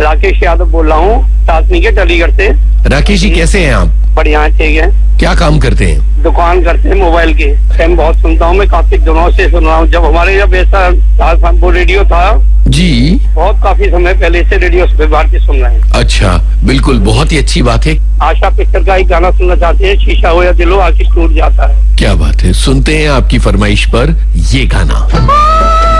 राकेश यादव बोल रहा हूँ, सासनी के अलीगढ़ से। राकेश जी कैसे हैं आप? बढ़िया, ठीक है। क्या काम करते हैं? दुकान करते हैं मोबाइल की। मैं बहुत सुनता हूँ, मैं काफी दिनों से सुन रहा हूँ। जब हमारे जब ऐसा वो रेडियो था जी, बहुत काफी समय पहले से रेडियो पे भारतीय सुन रहे हैं। अच्छा, बिल्कुल, बहुत ही अच्छी बात है। आशा पिक्चर का एक गाना सुनना चाहते हैं, शीशा हो या दिलो आखिर टूट जाता है। क्या बात है, सुनते हैं आपकी फरमाइश पर ये गाना।